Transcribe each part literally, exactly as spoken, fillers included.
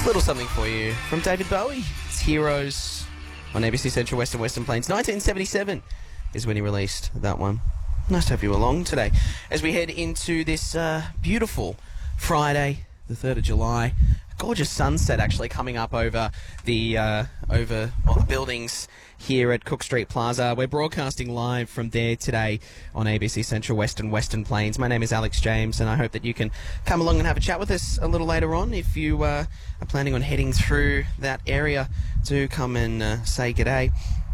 Little something for you from David Bowie. It's Heroes on A B C Central Western Western Plains. nineteen seventy-seven is when he released that one. Nice to have you along today as we head into this uh, beautiful Friday, the third of July. A gorgeous sunset actually coming up over the uh, over well, the buildings here at Cook Street Plaza. We're broadcasting live from there today on A B C Central Western Western Plains. My name is Alex James, and I hope that you can come along and have a chat with us a little later on. If you uh, are planning on heading through that area, do come and uh, say g'day.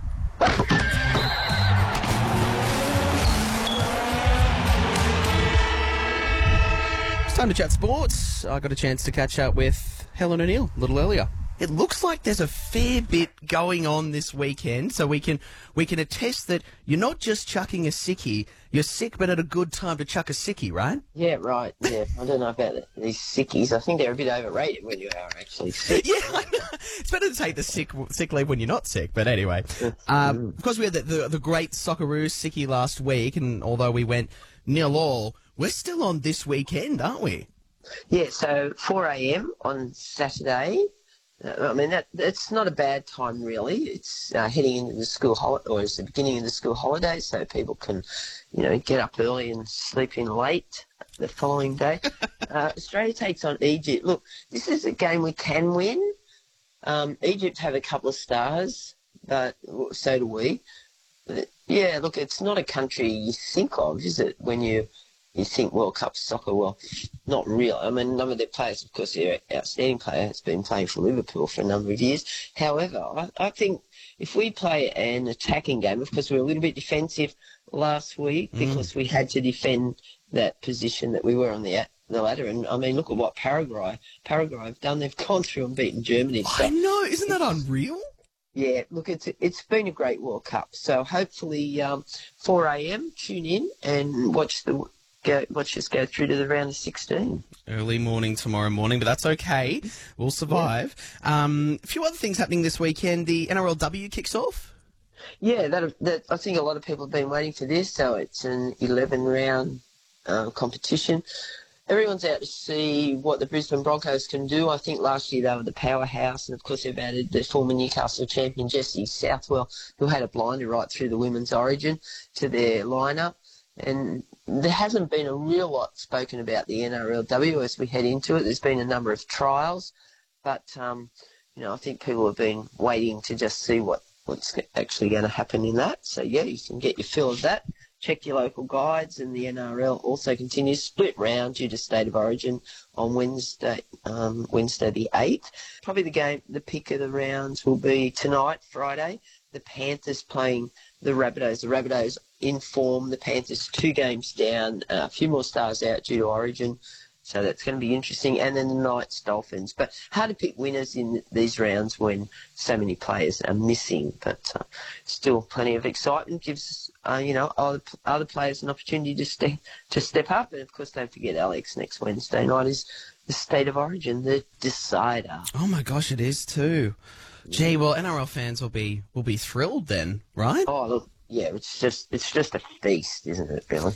It's time to chat sports. I got a chance to catch up with Helen O'Neill a little earlier. It looks like there's a fair bit going on this weekend, so we can we can attest that you're not just chucking a sickie, you're sick but at a good time to chuck a sickie, right? Yeah, right, yeah. I don't know about these sickies. I think they're a bit overrated when you are actually sick. Yeah, I know. It's better to take the sick sick leave when you're not sick, but anyway. Um, of course, we had the, the, the great Socceroos sickie last week, and although we went nil all, we're still on this weekend, aren't we? Yeah, so four a.m. on Saturday. I mean, that it's not a bad time, really. It's uh, heading into the school holiday, or it's the beginning of the school holidays, so people can, you know, get up early and sleep in late the following day. uh, Australia takes on Egypt. Look, this is a game we can win. Um, Egypt have a couple of stars, but so do we. But, yeah, look, it's not a country you think of, is it, when you... You think World Cup soccer, well, not real. I mean, a number of their players, of course, their outstanding player has been playing for Liverpool for a number of years. However, I, I think if we play an attacking game, of course, we were a little bit defensive last week mm. because we had to defend that position that we were on the the ladder. And, I mean, look at what Paraguay, Paraguay have done. They've gone through and beaten Germany. So, I know. Isn't that unreal? Yeah, look, it's it's been a great World Cup. So hopefully um, four a.m., tune in and watch the... Go, let's just go through to the round of sixteen. Early morning tomorrow morning, but that's okay. We'll survive. Yeah. Um, a few other things happening this weekend. The N R L W kicks off. Yeah, that, that I think a lot of people have been waiting for this. So it's an eleven-round uh, competition. Everyone's out to see what the Brisbane Broncos can do. I think last year they were the powerhouse, and of course they've added the former Newcastle champion Jesse Southwell, who had a blinder right through the women's origin, to their lineup. And there hasn't been a real lot spoken about the N R L W as we head into it. There's been a number of trials, but um, you know, I think people have been waiting to just see what, what's actually going to happen in that. So yeah, you can get your fill of that. Check your local guides, and the N R L also continues split round due to State of Origin on Wednesday, um, Wednesday the eighth. Probably the game, the pick of the rounds will be tonight, Friday. The Panthers playing the Rabbitohs. The Rabbitohs in form. The Panthers two games down, uh, a few more stars out due to Origin. So that's going to be interesting. And then the Knights Dolphins. But hard to pick winners in these rounds when so many players are missing. But uh, still plenty of excitement. Gives uh, you know other, other players an opportunity to step to step up. And of course, don't forget Alex. Next Wednesday night is the State of Origin, the decider. Oh my gosh, it is too. Gee, well, N R L fans will be will be thrilled then, right? Oh, look, yeah, it's just it's just a feast, isn't it? Really.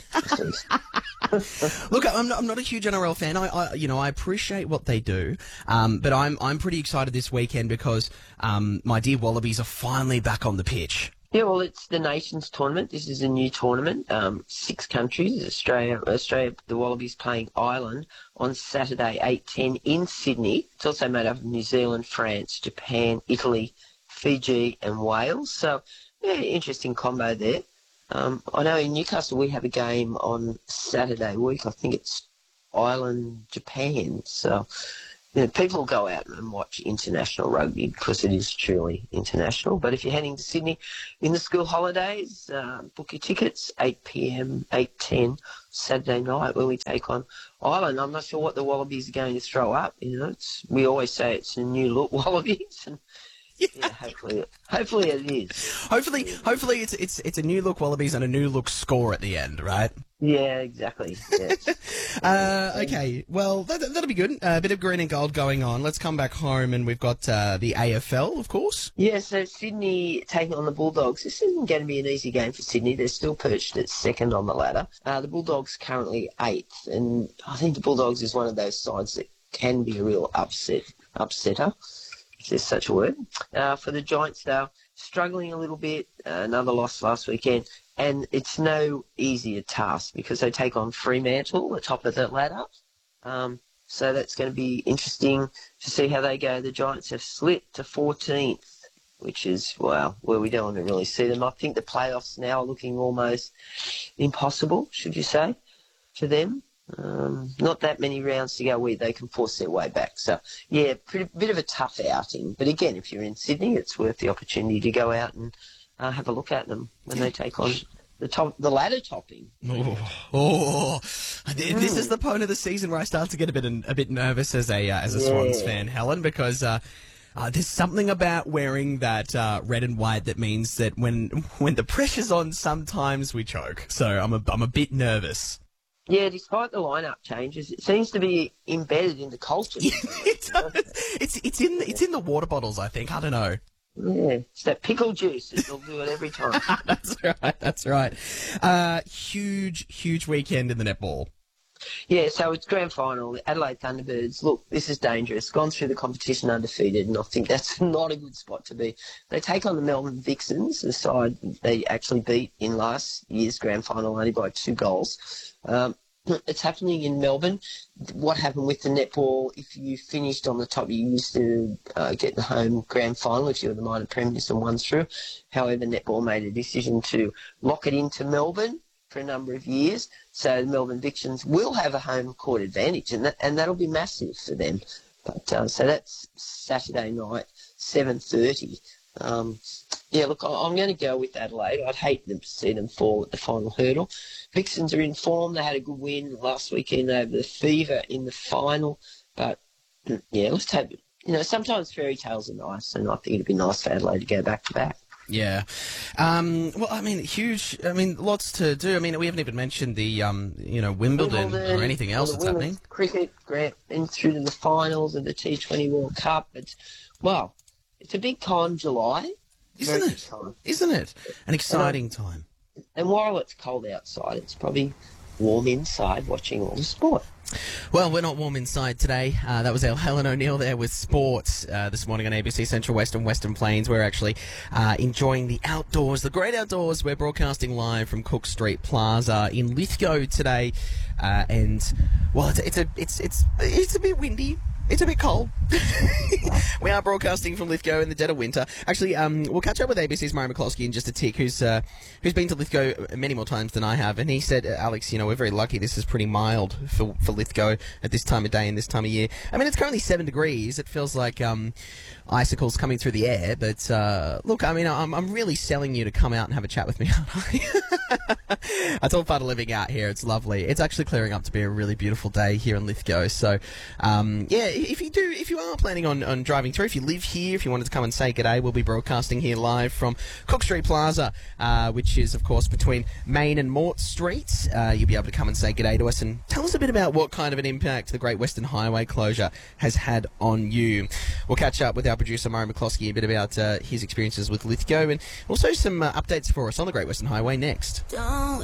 Look, I'm not, I'm not a huge N R L fan. I, I you know I appreciate what they do, um, but I'm I'm pretty excited this weekend because um, my dear Wallabies are finally back on the pitch. Yeah, well, it's the Nations Tournament. This is a new tournament. Um, six countries, Australia, Australia, the Wallabies playing Ireland on Saturday, eight ten in Sydney. It's also made up of New Zealand, France, Japan, Italy, Fiji and Wales. So, yeah, interesting combo there. Um, I know in Newcastle we have a game on Saturday week. I think it's Ireland, Japan. So, you know, people go out and watch international rugby because it is truly international. But if you're heading to Sydney in the school holidays, uh, book your tickets, eight p.m, eight ten Saturday night when we take on Ireland. I'm not sure what the Wallabies are going to throw up. You know, it's, we always say it's a new look Wallabies, and yeah, yeah hopefully, hopefully it is. Hopefully, hopefully it's it's it's a new look Wallabies and a new look score at the end, right? Yeah, exactly. Yeah. uh, okay, well, that, that'll be good. A bit of green and gold going on. Let's come back home, and we've got uh, the A F L, of course. Yeah, so Sydney taking on the Bulldogs. This isn't going to be an easy game for Sydney. They're still perched at second on the ladder. Uh, the Bulldogs currently eighth, and I think the Bulldogs is one of those sides that can be a real upset upsetter, if there's such a word. Uh, for the Giants, though, struggling a little bit. Uh, another loss last weekend. And it's no easier task because they take on Fremantle, the top of the ladder. Um, so that's going to be interesting to see how they go. The Giants have slipped to fourteenth, which is, well, where we don't really see them. I think the playoffs now are looking almost impossible, should you say, for them. Um, not that many rounds to go where they can force their way back. So, yeah, pretty, bit of a tough outing. But again, if you're in Sydney, it's worth the opportunity to go out and uh, have a look at them when they take on the top, the ladder topping. Oh, oh. This is the point of the season where I start to get a bit a bit nervous as a uh, as a Yeah. Swans fan, Helen, because uh, uh, there's something about wearing that uh, red and white that means that when when the pressure's on, sometimes we choke. So I'm a I'm a bit nervous. Yeah, despite the lineup changes, it seems to be embedded in the culture. it does. It's it's in it's in the water bottles, I think. I don't know. Yeah, it's that pickle juice that'll do it every time. That's right. That's right. Uh, huge huge weekend in the netball. Yeah, so it's grand final. Adelaide Thunderbirds, look, this is dangerous. Gone through the competition undefeated, and I think that's not a good spot to be. They take on the Melbourne Vixens, the side they actually beat in last year's grand final only by two goals. Um, it's happening in Melbourne. What happened with the netball, if you finished on the top, you used to uh, get the home grand final if you were the minor premiers and won through. However, netball made a decision to lock it into Melbourne for a number of years, so the Melbourne Vixens will have a home court advantage, and that, and that'll be massive for them. But uh, so that's Saturday night, seven thirty. Um, yeah, look, I- I'm going to go with Adelaide. I'd hate them to see them fall at the final hurdle. Vixens are in form. They had a good win last weekend over the Fever in the final. But, mm, yeah, let's take it. You know, sometimes fairy tales are nice, and I think it'd be nice for Adelaide to go back to back. Yeah. Um, well, I mean, huge. I mean, lots to do. I mean, we haven't even mentioned the, um, you know, Wimbledon, or anything else or the that's happening. women's Cricket, Grant, been through to the finals of the T twenty World Cup. It's, well, it's a big time, July. Isn't Very it? good time. Isn't it? An exciting time. And while it's cold outside, it's probably warm inside watching all the sport. Well, we're not warm inside today. Uh, that was our Helen O'Neill there with sports uh, this morning on A B C Central West and Western Plains. We're actually uh, enjoying the outdoors, the great outdoors. We're broadcasting live from Cook Street Plaza in Lithgow today, uh, and well, it's it's a it's it's it's a bit windy. It's a bit cold. We are broadcasting from Lithgow in the dead of winter. Actually, um, we'll catch up with A B C's Murray McCloskey in just a tick, who's uh, who's been to Lithgow many more times than I have. And he said, Alex, you know, we're very lucky. This is pretty mild for, for Lithgow at this time of day and this time of year. I mean, it's currently seven degrees. It feels like um, icicles coming through the air. But uh, look, I mean, I'm, I'm really selling you to come out and have a chat with me, aren't I? It's all part of living out here. It's lovely. It's actually clearing up to be a really beautiful day here in Lithgow. So, um, yeah, if you do, if you are planning on, on driving through, if you live here, if you wanted to come and say g'day, we'll be broadcasting here live from Cook Street Plaza, uh, which is, of course, between Main and Mort Streets. Uh, you'll be able to come and say g'day to us and tell us a bit about what kind of an impact the Great Western Highway closure has had on you. We'll catch up with our producer, Murray McCloskey, a bit about uh, his experiences with Lithgow and also some uh, updates for us on the Great Western Highway next. Don't